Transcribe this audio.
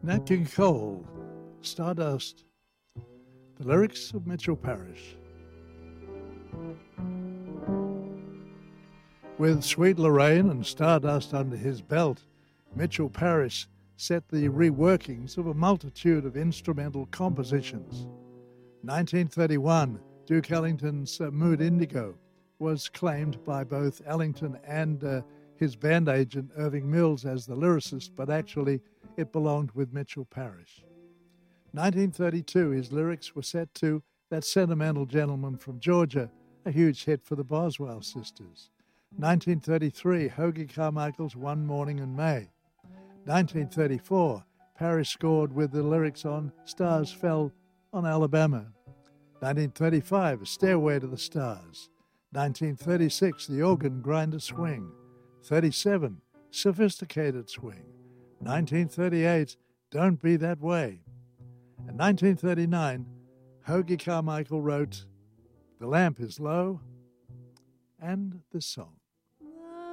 Nat King Cole, Stardust. The lyrics of Mitchell Parish. With Sweet Lorraine and Stardust under his belt, Mitchell Parish set the reworkings of a multitude of instrumental compositions. 1931, Duke Ellington's Mood Indigo was claimed by both Ellington and his band agent Irving Mills as the lyricist, but actually it belonged with Mitchell Parish. 1932, his lyrics were set to That Sentimental Gentleman from Georgia, a huge hit for the Boswell sisters. 1933, Hoagy Carmichael's One Morning in May. 1934, Parish scored with the lyrics on Stars Fell on Alabama. 1935, A Stairway to the Stars. 1936, The Organ Grinder Swing. 37, Sophisticated Swing. 1938, Don't Be That Way. In 1939, Hoagy Carmichael wrote The Lamp is Low and this song.